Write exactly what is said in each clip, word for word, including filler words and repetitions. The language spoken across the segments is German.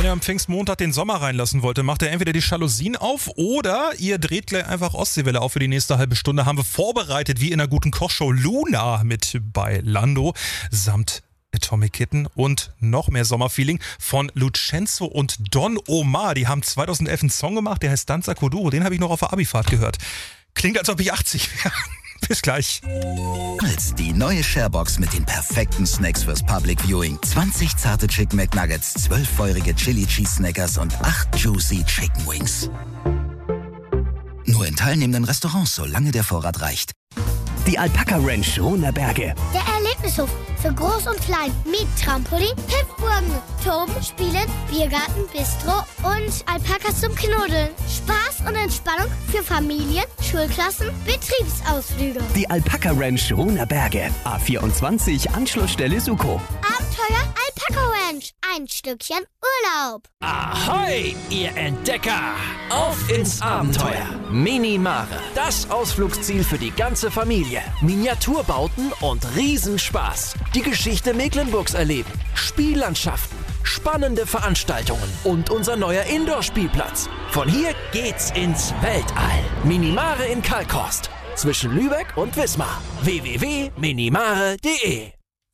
ihr am Pfingstmontag den Sommer reinlassen wollt, macht ihr entweder die Jalousien auf oder ihr dreht gleich einfach Ostseewelle auf für die nächste halbe Stunde. Haben wir vorbereitet, wie in einer guten Kochshow, Luna mit bei Lando samt Atomic Kitten und noch mehr Sommerfeeling von Lucenzo und Don Omar. Die haben zweitausendelf einen Song gemacht, der heißt Danza Kuduro. Den habe ich noch auf der Abifahrt gehört. Klingt, als ob ich achtzig wäre. Bis gleich. Als die neue Sharebox mit den perfekten Snacks fürs Public Viewing. zwanzig zarte Chicken McNuggets, zwölf feurige Chili Cheese Snackers und acht Juicy Chicken Wings. Nur in teilnehmenden Restaurants, solange der Vorrat reicht. Die Alpaka Ranch Runerberge. Der Erlebnishof für Groß und Klein mit Trampolin, Hüpfburgen, Toben, Spielen, Biergarten, Bistro und Alpakas zum Knuddeln. Spaß und Entspannung für Familien, Schulklassen, Betriebsausflüge. Die Alpaka Ranch Runerberge. A vierundzwanzig, Anschlussstelle Suko. Abenteuer Alpaka Ranch. Ein Stückchen Urlaub. Ahoi, ihr Entdecker! Auf ins Abenteuer! Minimare, das Ausflugsziel für die ganze Familie. Miniaturbauten und Riesenspaß. Die Geschichte Mecklenburgs erleben. Spiellandschaften, spannende Veranstaltungen und unser neuer Indoor-Spielplatz. Von hier geht's ins Weltall. Minimare in Kalkhorst. Zwischen Lübeck und Wismar. w w w punkt minimare punkt de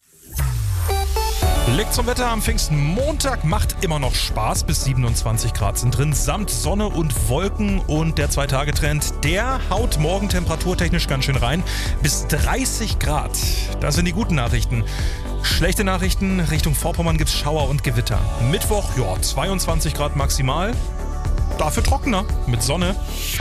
Blick zum Wetter am Pfingstmontag, macht immer noch Spaß, bis siebenundzwanzig Grad sind drin, samt Sonne und Wolken, und der Zwei-Tage-Trend, der haut morgen temperaturtechnisch ganz schön rein, bis dreißig Grad. Das sind die guten Nachrichten. Schlechte Nachrichten, Richtung Vorpommern gibt's Schauer und Gewitter. Mittwoch, ja, zweiundzwanzig Grad maximal, dafür trockener, mit Sonne.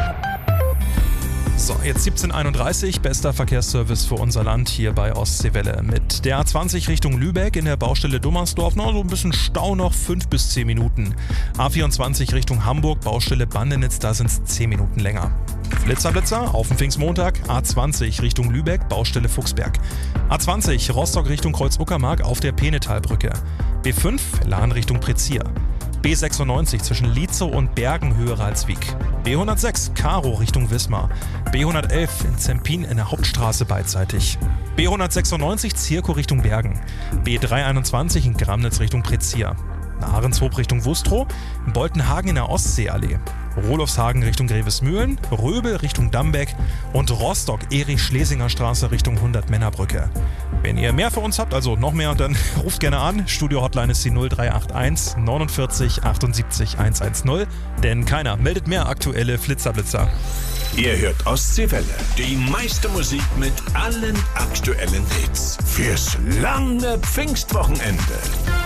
So, jetzt siebzehn Uhr einunddreißig, bester Verkehrsservice für unser Land hier bei Ostseewelle. Mit der A zwanzig Richtung Lübeck in der Baustelle Dummersdorf, noch so ein bisschen Stau noch, fünf bis zehn Minuten. A vierundzwanzig Richtung Hamburg, Baustelle Bandenitz, da sind es zehn Minuten länger. Blitzer, Blitzer, auf dem Pfingstmontag, A zwanzig Richtung Lübeck, Baustelle Fuchsberg. A zwanzig Rostock Richtung Kreuz-Uckermark auf der Penetalbrücke. B fünf Lahn Richtung Prezier. B sechsundneunzig zwischen Lietzow und Bergen Höheralswijk. B hundertsechs Karo Richtung Wismar. B hundertelf in Zempin in der Hauptstraße beidseitig. B hundertsechsundneunzig Zirkow Richtung Bergen. B dreihunderteinundzwanzig in Gramnitz Richtung Prezier. Ahrenshoop Richtung Wustrow. Boltenhagen in der Ostseeallee. Rolofshagen Richtung Grevesmühlen, Röbel Richtung Dambeck und Rostock Erich-Schlesinger Straße Richtung hundert-Männer-Brücke. Wenn ihr mehr für uns habt, also noch mehr, dann ruft gerne an. Studio-Hotline ist die null drei acht eins neunundvierzig achtundsiebzig hundertzehn, denn keiner meldet mehr aktuelle Flitzerblitzer. Ihr hört Ostseewelle, die meiste Musik mit allen aktuellen Hits fürs lange Pfingstwochenende.